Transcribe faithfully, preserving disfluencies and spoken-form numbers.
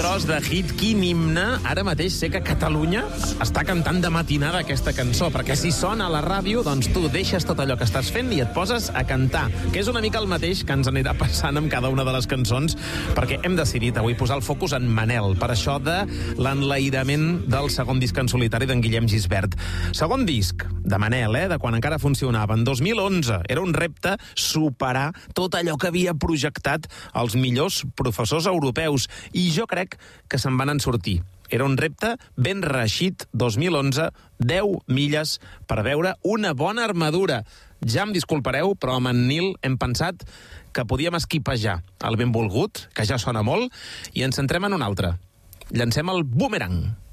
tros de hit, quin himne. Ara mateix sé que Catalunya està cantant de matinada aquesta cançó, perquè si sona a la ràdio, doncs tu deixes tot allò que estàs fent i et poses a cantar, que és una mica el mateix que ens anirà passant amb cada una de les cançons, perquè hem decidit avui posar el focus en Manel, per això de l'enlairament del segon disc en solitari d'en Guillem Gisbert. Segon disc de Manel, eh, de quan encara funcionava, en dos mil onze. Era un repte superar tot allò que havia projectat els millors professors europeus, i jo crec que se'n van en sortir. Era un repte ben reeixit, dos mil onze, deu milles per veure una bona armadura. Ja em disculpareu, però amb en Nil hem pensat que podíem esquipejar el benvolgut, que ja sona molt, i ens centrem en un altre. Llancem el Boomerang.